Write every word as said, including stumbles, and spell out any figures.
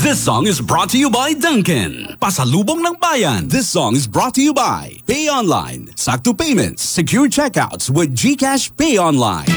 This song is brought to you by Dunkin'. Pasalubong ng bayan. This song is brought to you by Pay Online. Sakto Payments. Secure checkouts with GCash Pay Online.